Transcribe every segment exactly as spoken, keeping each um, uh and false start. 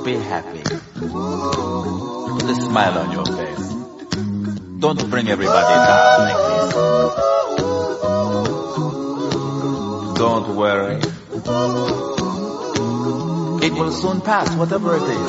be happy. Put a smile on your face. Don't bring everybody down like this. Don't worry. It will soon pass, whatever it is.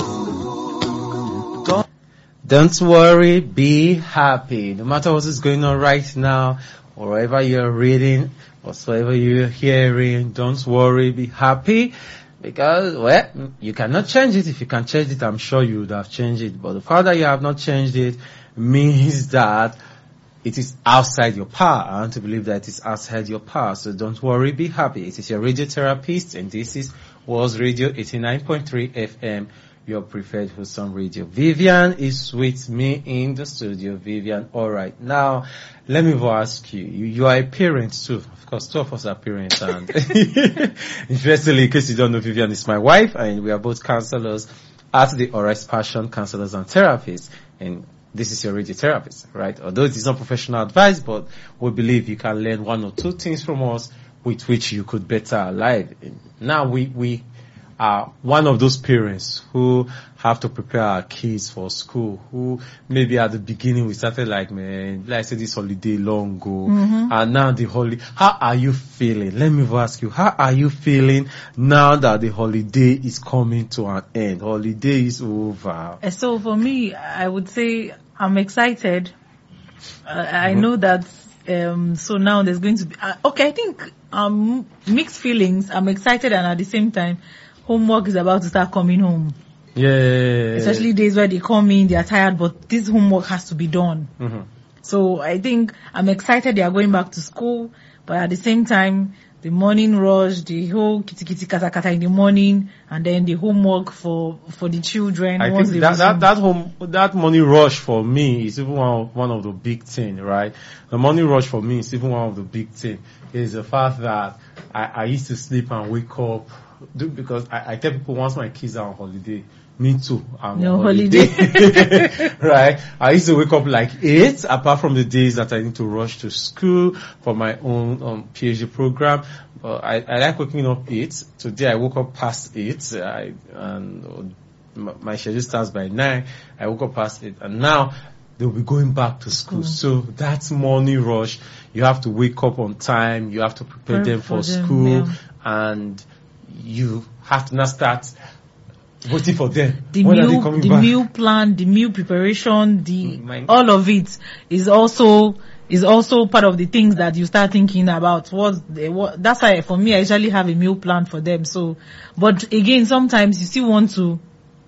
Don't Don't worry, be happy. No matter what is going on right now, or wherever you're reading, whatsoever you're hearing, don't worry, be happy. Because, well, you cannot change it. If you can change it, I'm sure you would have changed it. But the fact that you have not changed it means that it is outside your power. I want to believe that it is outside your power. So don't worry, be happy. It is your radiotherapist, and this is Was Radio eighty-nine point three F M, your preferred wholesome radio. Vivian is with me in the studio. Vivian, all right. Now, let me ask you, you, you are a parent too. Of course, two of us are parents. And interestingly, in case you don't know, Vivian is my wife, and we are both counselors at the Oris Passion Counselors and Therapists. And this is your radiotherapist, right? Although it is not professional advice, but we believe you can learn one or two things from us with which you could better alive. Now we, we are one of those parents who have to prepare our kids for school, who maybe at the beginning we started like, man, let's say this holiday long ago, mm-hmm. and now the holiday, how are you feeling? Let me ask you, how are you feeling now that the holiday is coming to an end? Holiday is over. So for me, I would say I'm excited. Uh, I mm-hmm. know that, um, so now there's going to be, uh, okay, I think, um, mixed feelings. I'm excited, and at the same time, homework is about to start coming home. Yeah. Especially days where they come in, they are tired, but this homework has to be done. Mm-hmm. So I think I'm excited they are going back to school, but at the same time, the morning rush, the whole kitty kitty kata kata in the morning, and then the homework for, for the children. I think that, that, that home, that morning rush for me is even one of, one of the big things, right? The morning rush for me is even one of the big things. Is the fact that I, I used to sleep and wake up, because I, I tell people once my kids are on holiday, me too, I'm no on holiday. holiday. Right? I used to wake up like eight, apart from the days that I need to rush to school for my own um, PhD program. But I, I like waking up eight. Today I woke up past eight, I, and uh, my schedule starts by nine. I woke up past eight, and now they'll be going back to school. Mm. So that's morning rush. You have to wake up on time. You have to prepare them for, for them, school, yeah. And you have to now start waiting for them. The when meal, are they coming the back? meal plan, the meal preparation, the My, all of it is also is also part of the things that you start thinking about. What, the, what that's why for me I usually have a meal plan for them. So, but again, sometimes you still want to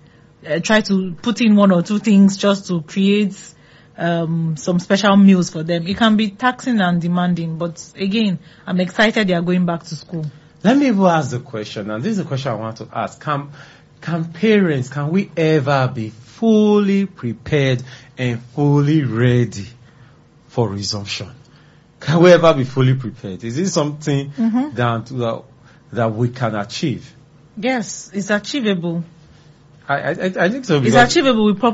uh, try to put in one or two things just to create um some special meals for them. It can be taxing and demanding, but again, I'm excited they are going back to school. Let me even ask the question, and this is a question I want to ask. Can, can parents, can we ever be fully prepared and fully ready for resumption? Can we ever be fully prepared? Is this something mm-hmm. that, that, that we can achieve? Yes, it's achievable. I, I, I think so. It's achievable with proper